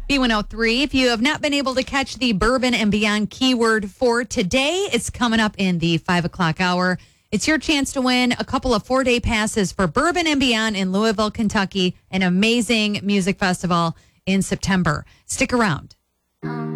B103. If you have not been able to catch the Bourbon and Beyond keyword for today, it's coming up in the 5 o'clock hour. It's your chance to win a couple of 4-day passes for Bourbon and Beyond in Louisville, Kentucky, an amazing music festival in September. Stick around.